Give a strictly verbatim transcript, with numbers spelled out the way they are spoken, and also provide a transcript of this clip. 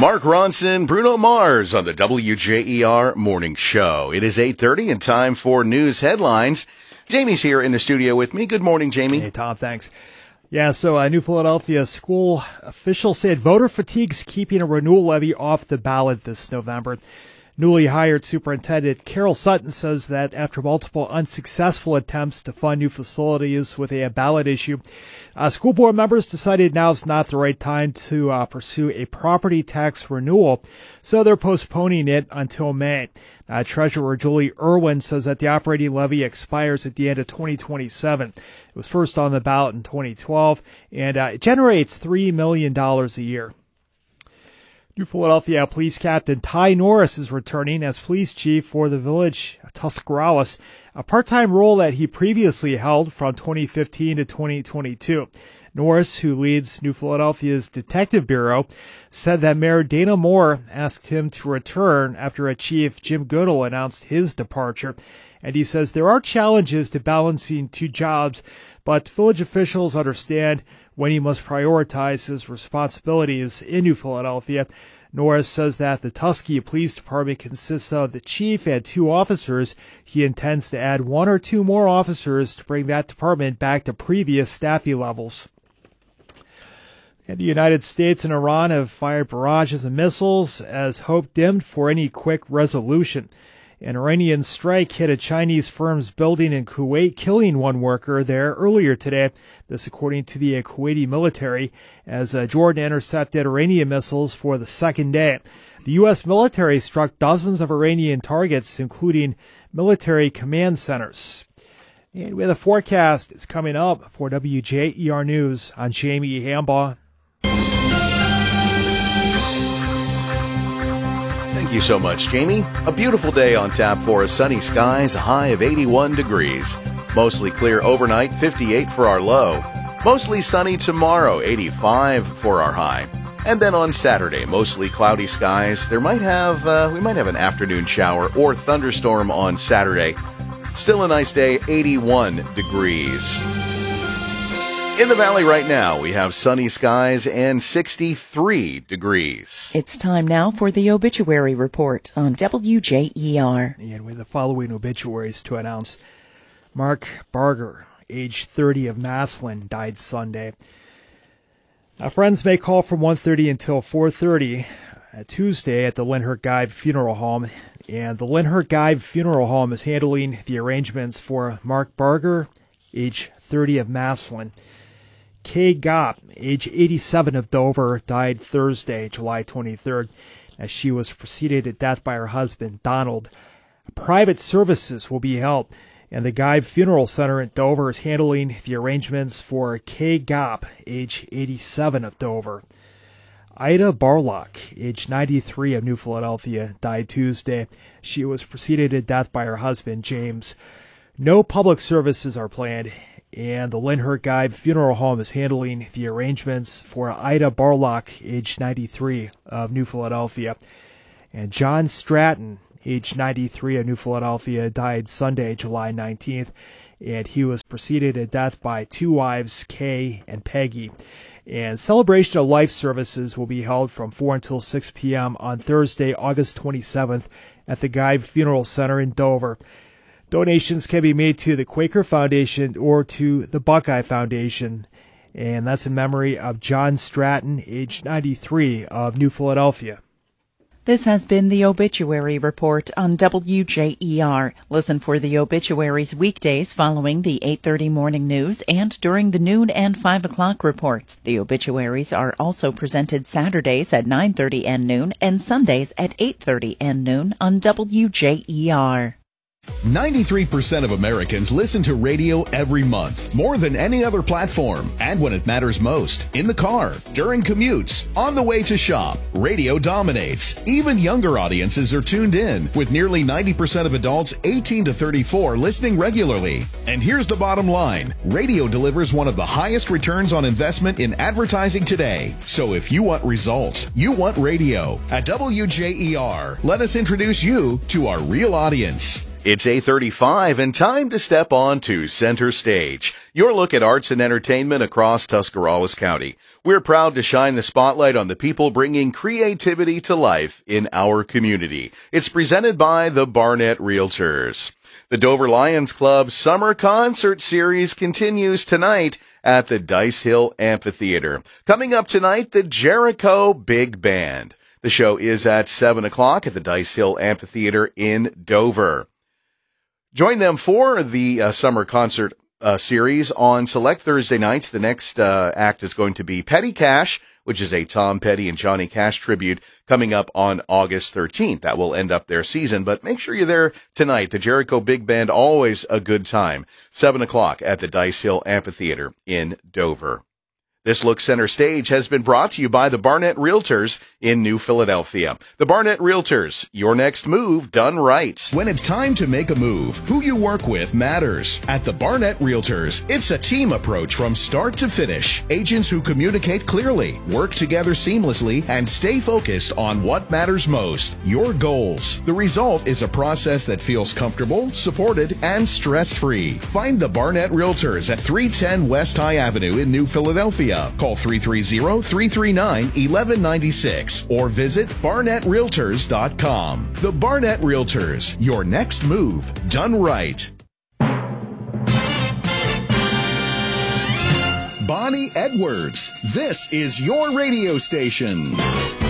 Mark Ronson, Bruno Mars on the W J E R Morning Show. It is eight thirty and time for news headlines. Jamie's here in the studio with me. Good morning, Jamie. Hey, Tom, thanks. Yeah, so uh, New Philadelphia school officials said voter fatigue's keeping a renewal levy off the ballot this November. Newly hired Superintendent Carol Sutton says that after multiple unsuccessful attempts to fund new facilities with a ballot issue, uh, school board members decided now's not the right time to uh, pursue a property tax renewal, so they're postponing it until May. Uh, Treasurer Julie Irwin says that the operating levy expires at the end of twenty twenty-seven. It was first on the ballot in twenty twelve, and uh, it generates three million dollars a year. New Philadelphia Police Captain Ty Norris is returning as police chief for the village of Tuscarawas, a part-time role that he previously held from twenty fifteen to twenty twenty-two. Norris, who leads New Philadelphia's Detective Bureau, said that Mayor Dana Moore asked him to return after a chief, Jim Goodall, announced his departure. And he says there are challenges to balancing two jobs, but village officials understand when he must prioritize his responsibilities in New Philadelphia. Norris says that the Tuskegee Police Department consists of the chief and two officers. He intends to add one or two more officers to bring that department back to previous staffing levels. And the United States and Iran have fired barrages of missiles as hope dimmed for any quick resolution. An Iranian strike hit a Chinese firm's building in Kuwait, killing one worker there earlier today. This according to the Kuwaiti military, as uh, Jordan intercepted Iranian missiles for the second day. The U S military struck dozens of Iranian targets, including military command centers. And with a forecast is coming up for W J E R News. I'm Jamie Hambaugh. Thank you so much, Jamie. A beautiful day on tap for us. Sunny skies, a high of eighty-one degrees. Mostly clear overnight, fifty-eight for our low. Mostly sunny tomorrow, eighty-five for our high. And then on Saturday, mostly cloudy skies. There might have, uh, we might have an afternoon shower or thunderstorm on Saturday. Still a nice day, eighty-one degrees. In the valley right now, we have sunny skies and sixty-three degrees. It's time now for the obituary report on W J E R. And with the following obituaries to announce. Mark Barger, age thirty, of Massillon, died Sunday. Now, friends may call from one thirty until four thirty uh, Tuesday at the Linhart Geib Funeral Home. And the Linhart Geib Funeral Home is handling the arrangements for Mark Barger, age thirty, of Massillon. Kay Gopp, age eighty-seven, of Dover, died Thursday, July twenty-third, as she was preceded to death by her husband, Donald. Private services will be held, and the Geib Funeral Center at Dover is handling the arrangements for Kay Gopp, age eighty-seven, of Dover. Ida Barlock, age ninety-three, of New Philadelphia, died Tuesday. She was preceded to death by her husband, James. No public services are planned, and the Linhart Geib Funeral Home is handling the arrangements for Ida Barlock, age ninety-three, of New Philadelphia. And John Stratton, age ninety-three, of New Philadelphia, died Sunday, July nineteenth, and he was preceded to death by two wives, Kay and Peggy. And celebration of life services will be held from four until six p.m. on Thursday, August twenty-seventh, at the Geib Funeral Center in Dover. Donations can be made to the Quaker Foundation or to the Buckeye Foundation, and that's in memory of John Stratton, age ninety-three, of New Philadelphia. This has been the Obituary Report on W J E R. Listen for the obituaries weekdays following the eight thirty morning news and during the noon and five o'clock reports. The obituaries are also presented Saturdays at nine thirty and noon and Sundays at eight thirty and noon on W J E R. ninety-three percent of Americans listen to radio every month, more than any other platform. And when it matters most, in the car, during commutes, on the way to shop, radio dominates. Even younger audiences are tuned in, with nearly ninety percent of adults eighteen to thirty-four listening regularly. And here's the bottom line. Radio delivers one of the highest returns on investment in advertising today. So if you want results, you want radio. At W J E R, let us introduce you to our real audience. It's eight thirty-five and time to step on to Center Stage, your look at arts and entertainment across Tuscarawas County. We're proud to shine the spotlight on the people bringing creativity to life in our community. It's presented by the Barnett Realtors. The Dover Lions Club Summer Concert Series continues tonight at the Dice Hill Amphitheater. Coming up tonight, the Jericho Big Band. The show is at seven o'clock at the Dice Hill Amphitheater in Dover. Join them for the uh, summer concert uh, series on select Thursday nights. The next uh, act is going to be Petty Cash, which is a Tom Petty and Johnny Cash tribute, coming up on August thirteenth. That will end up their season, but make sure you're there tonight. The Jericho Big Band, always a good time. seven o'clock at the Dice Hill Amphitheater in Dover. This Look Center Stage has been brought to you by the Barnett Realtors in New Philadelphia. The Barnett Realtors, your next move done right. When it's time to make a move, who you work with matters. At the Barnett Realtors, it's a team approach from start to finish. Agents who communicate clearly, work together seamlessly, and stay focused on what matters most, your goals. The result is a process that feels comfortable, supported, and stress-free. Find the Barnett Realtors at three ten West High Avenue in New Philadelphia. Call three three zero, three three nine, one one nine six or visit barnett realtors dot com. The Barnett Realtors, your next move done right. Bonnie Edwards, this is your radio station.